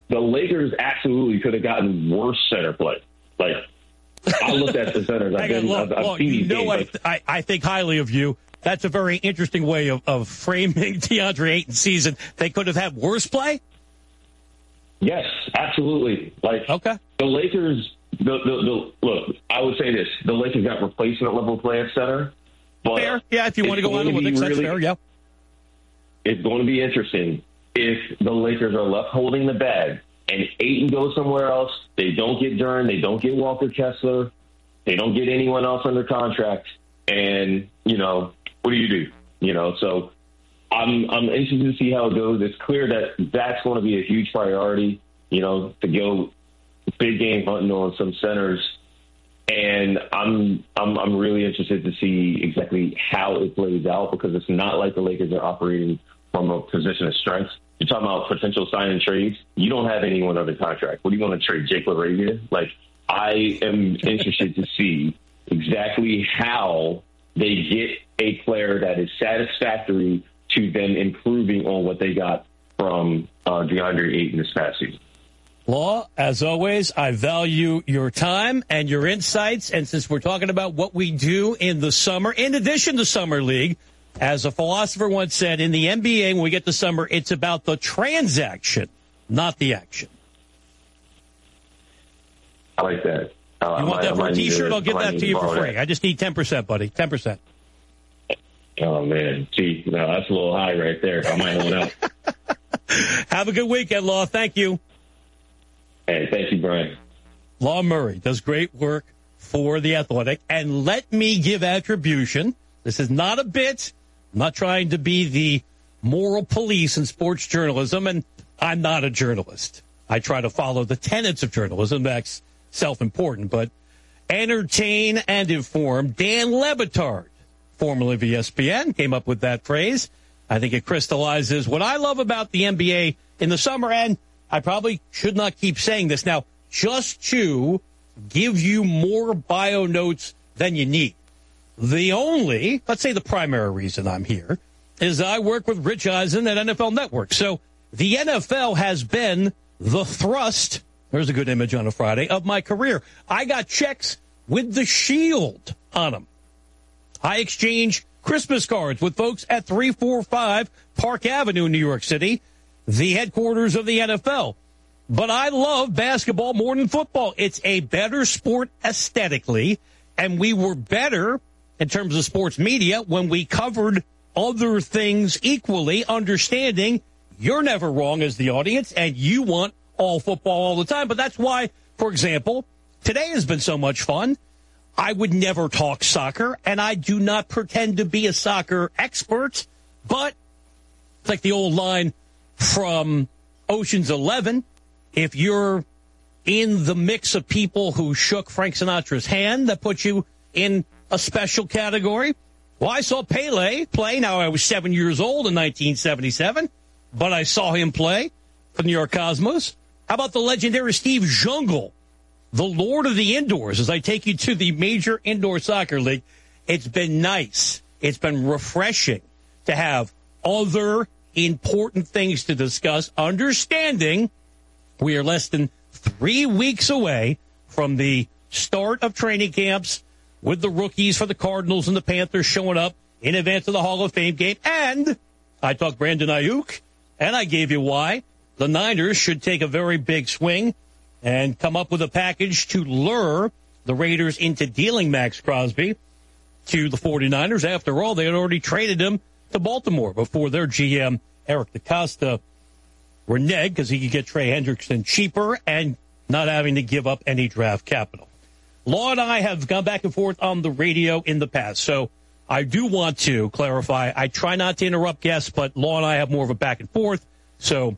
the Lakers absolutely could have gotten worse center play. Like, I looked at the centers. I've seen these games. I think highly of you. That's a very interesting way of framing DeAndre Ayton's season. They could have had worse play? Yes, absolutely. Like, okay. The Lakers, look, I would say this. The Lakers got replacement level play at center. But fair. Yeah, if you want to go analytics, that's fair, yeah. It's going to be interesting if the Lakers are left holding the bag and Ayton goes somewhere else. They don't get Duren. They don't get Walker Kessler. They don't get anyone else under contract. And, what do you do? So I'm interested to see how it goes. It's clear that that's going to be a huge priority, to go big game hunting on some centers. And I'm really interested to see exactly how it plays out, because it's not like the Lakers are operating from a position of strength. You're talking about potential signing trades. You don't have anyone under contract. What do you want to trade, Jake LaRavia? Like, I am interested to see exactly how they get a player that is satisfactory to them improving on what they got from DeAndre Ayton this past season. Law, as always, I value your time and your insights. And since we're talking about what we do in the summer, in addition to Summer League, as a philosopher once said, in the NBA, when we get to summer, it's about the transaction, not the action. I like that. You want that for a T-shirt? I'll give that to you for free. I just need 10%, buddy. 10%. Oh, man. Gee, no, that's a little high right there. I might hold out. Have a good weekend, Law. Thank you. Hey, thank you, Brian. Law Murray does great work for The Athletic. And let me give attribution. This is not a bit. I'm not trying to be the moral police in sports journalism, and I'm not a journalist. I try to follow the tenets of journalism. That's self-important, but entertain and inform. Dan Le Batard, formerly of ESPN, came up with that phrase. I think it crystallizes what I love about the NBA in the summer, and I probably should not keep saying this now, just to give you more bio notes than you need. The only, let's say the primary reason I'm here is I work with Rich Eisen at NFL Network. So the NFL has been the thrust, there's a good image on a Friday, of my career. I got checks with the shield on them. I exchange Christmas cards with folks at 345 Park Avenue in New York City, the headquarters of the NFL. But I love basketball more than football. It's a better sport aesthetically, and we were better in terms of sports media when we covered other things equally, understanding you're never wrong as the audience, and you want all football all the time. But that's why, for example, today has been so much fun. I would never talk soccer, and I do not pretend to be a soccer expert, but it's like the old line from Ocean's 11. If you're in the mix of people who shook Frank Sinatra's hand, that puts you in a special category. Well, I saw Pele play. Now, I was 7 years old in 1977, but I saw him play for the New York Cosmos. How about the legendary Steve Jungle, the Lord of the Indoors, as I take you to the major indoor soccer league? It's been nice. It's been refreshing to have other important things to discuss, understanding we are less than 3 weeks away from the start of training camps, with the rookies for the Cardinals and the Panthers showing up in advance of the Hall of Fame game. And I talked Brandon Ayuk, and I gave you why the Niners should take a very big swing and come up with a package to lure the Raiders into dealing Max Crosby to the 49ers. After all, they had already traded him to Baltimore before their GM, Eric DeCosta, reneged because he could get Trey Hendrickson cheaper and not having to give up any draft capital. Law and I have gone back and forth on the radio in the past, so I do want to clarify. I try not to interrupt guests, but Law and I have more of a back and forth, so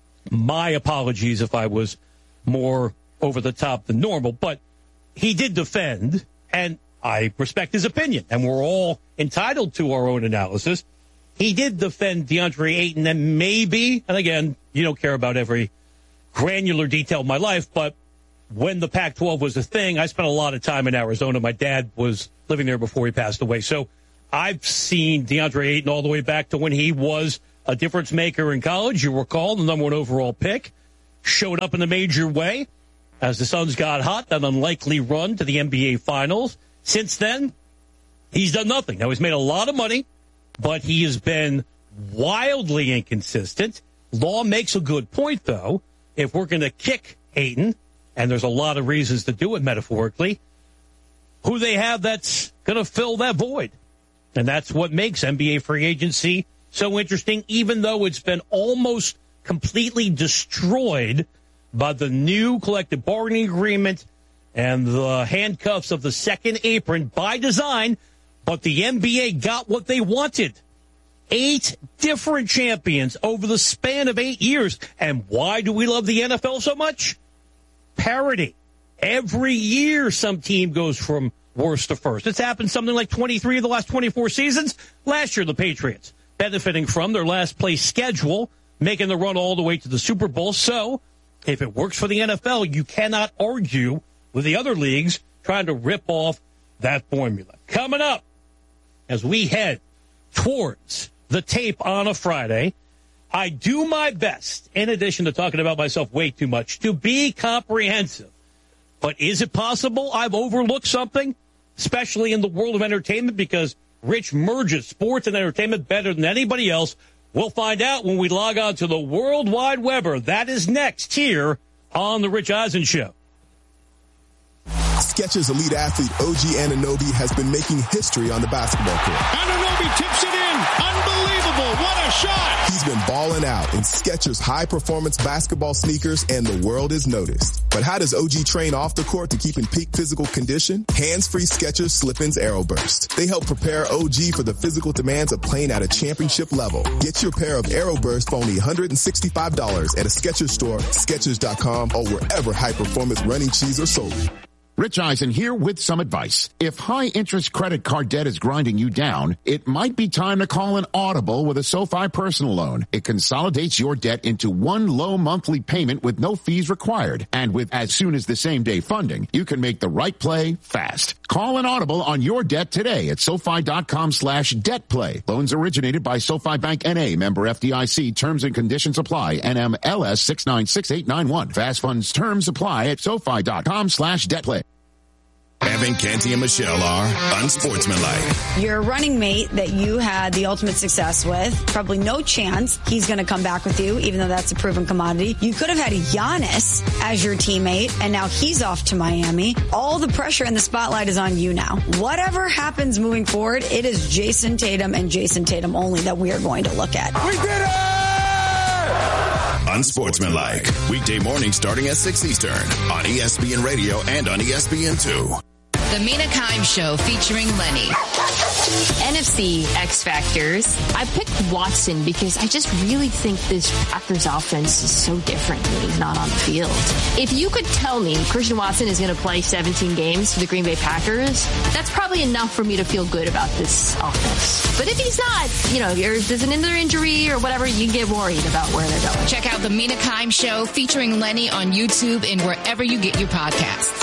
my apologies if I was more over the top than normal. But he did defend, and I respect his opinion, and we're all entitled to our own analysis. He did defend DeAndre Ayton, and maybe, and again, you don't care about every granular detail of my life, but when the Pac-12 was a thing, I spent a lot of time in Arizona. My dad was living there before he passed away. So I've seen DeAndre Ayton all the way back to when he was a difference maker in college. You recall the number 1 overall pick. showed up in a major way as the Suns got hot, that unlikely run to the NBA Finals. Since then, he's done nothing. Now, he's made a lot of money, but he has been wildly inconsistent. Law makes a good point, though. If we're going to kick Ayton, and there's a lot of reasons to do it metaphorically, who they have that's going to fill that void. And that's what makes NBA free agency so interesting, even though it's been almost completely destroyed by the new collective bargaining agreement and the handcuffs of the second apron by design. But the NBA got what they wanted. 8 different champions over the span of 8 years. And why do we love the NFL so much? Parity. Every year some team goes from worst to first. It's happened something like 23 of the last 24 seasons. Last year, the Patriots benefiting from their last place schedule, making the run all the way to the Super Bowl. So if it works for the NFL, you cannot argue with the other leagues trying to rip off that formula. Coming up, as we head towards the tape on a Friday, I do my best, in addition to talking about myself way too much, to be comprehensive. But is it possible I've overlooked something, especially in the world of entertainment, because Rich merges sports and entertainment better than anybody else? We'll find out when we log on to the World Wide Weber. That is next here on The Rich Eisen Show. Skechers elite athlete OG Anunoby has been making history on the basketball court. Anunoby tips it in. Unbelievable. What a shot. He's been balling out in Skechers high-performance basketball sneakers, and the world is noticed. But how does OG train off the court to keep in peak physical condition? Hands-free Skechers Slip-ins AeroBurst. They help prepare OG for the physical demands of playing at a championship level. Get your pair of AeroBurst for only $165 at a Skechers store, Skechers.com, or wherever high-performance running shoes are sold. Rich Eisen here with some advice. If high-interest credit card debt is grinding you down, it might be time to call an Audible with a SoFi personal loan. It consolidates your debt into one low monthly payment with no fees required. And with as soon as the same-day funding, you can make the right play fast. Call an Audible on your debt today at SoFi.com/debtplay. Loans originated by SoFi Bank N.A., member FDIC. Terms and conditions apply. NMLS 696891. Fast funds terms apply at SoFi.com/debtplay. Evan, Canty, and Michelle are unsportsmanlike. Your running mate that you had the ultimate success with, probably no chance he's going to come back with you, even though that's a proven commodity. You could have had Giannis as your teammate, and now he's off to Miami. All the pressure and the spotlight is on you now. Whatever happens moving forward, it is Jason Tatum and Jason Tatum only that we are going to look at. We did it! Unsportsmanlike. Weekday morning starting at 6 Eastern on ESPN Radio and on ESPN2. The Mina Kimes Show featuring Lenny. NFC X Factors. I picked Watson because I just really think this Packers offense is so different when he's not on the field. If you could tell me Christian Watson is going to play 17 games for the Green Bay Packers, that's probably enough for me to feel good about this offense. But if he's not, there's an injury or whatever, you get worried about where they're going. Check out the Mina Kimes Show featuring Lenny on YouTube and wherever you get your podcasts.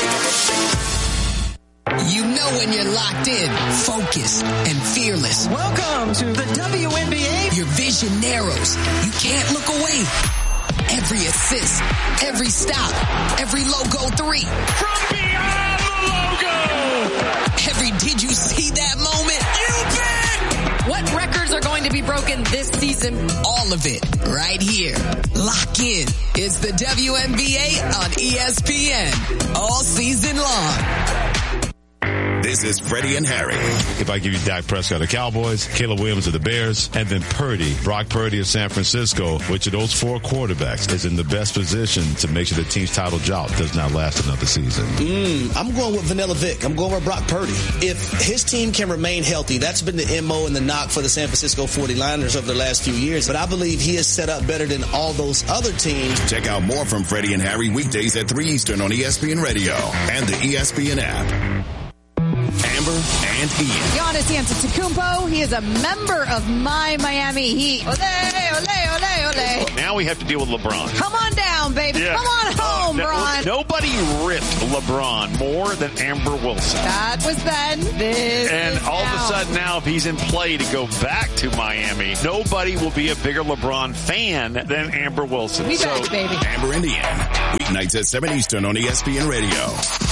You know when you're locked in, focused, and fearless. Welcome to the WNBA. Your vision narrows. You can't look away. Every assist, every stop, every logo 3. From beyond the logo. Every did you see that moment? You bet. What records are going to be broken this season? All of it right here. Lock in. It's the WNBA on ESPN. All season long. This is Freddie and Harry. If I give you Dak Prescott of the Cowboys, Caleb Williams of the Bears, and then Brock Purdy of San Francisco, which of those 4 quarterbacks is in the best position to make sure the team's title drought does not last another season? I'm going with Vanilla Vic. I'm going with Brock Purdy. If his team can remain healthy, that's been the MO and the knock for the San Francisco 49ers over the last few years. But I believe he is set up better than all those other teams. Check out more from Freddie and Harry weekdays at 3 Eastern on ESPN Radio and the ESPN app. Amber and Ian. Giannis Antetokounmpo, he is a member of my Miami Heat. Ole, ole, ole, ole. Now we have to deal with LeBron. Come on down, baby. Yeah. Come on home, Bron. Nobody ripped LeBron more than Amber Wilson. That was then. This and is all now. of a sudden now, if he's in play to go back to Miami, nobody will be a bigger LeBron fan than Amber Wilson. We bet, baby. Amber Indian, weeknights at 7 Eastern on ESPN Radio.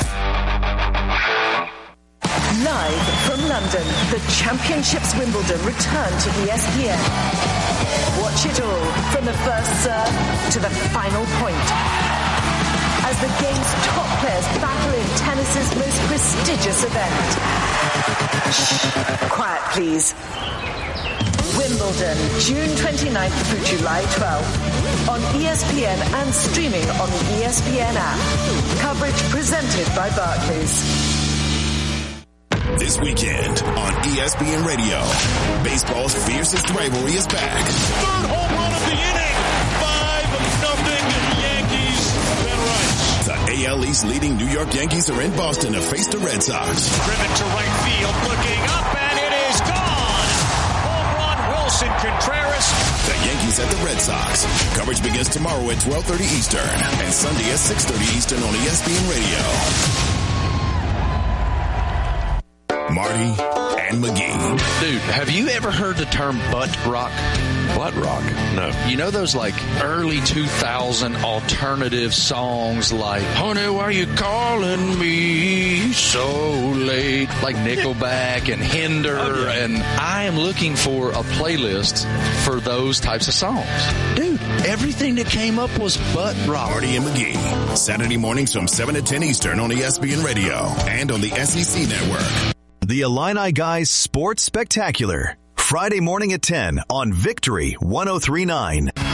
Live from London, the Championships Wimbledon return to ESPN. Watch it all from the first serve to the final point. As the game's top players battle in tennis's most prestigious event. Shh, quiet please. Wimbledon, June 29th through July 12th. On ESPN and streaming on the ESPN app. Coverage presented by Barclays. This weekend on ESPN Radio, baseball's fiercest rivalry is back. Third home run of the inning. 5-0 Yankees. Ben Rice. The AL East leading New York Yankees are in Boston to face the Red Sox. Driven to right field, looking up, and it is gone. Home run, Wilson Contreras. The Yankees at the Red Sox. Coverage begins tomorrow at 12:30 Eastern and Sunday at 6:30 Eastern on ESPN Radio. Marty and McGee. Dude, have you ever heard the term butt rock? Butt rock? No. You know those like early 2000 alternative songs like, honey, why you calling me so late? Like Nickelback and Hinder. Oh, yeah. And I am looking for a playlist for those types of songs. Dude, everything that came up was butt rock. Marty and McGee. Saturday mornings from 7 to 10 Eastern on ESPN Radio and on the SEC Network. The Illini Guys Sports Spectacular. Friday morning at 10 on Victory 103.9.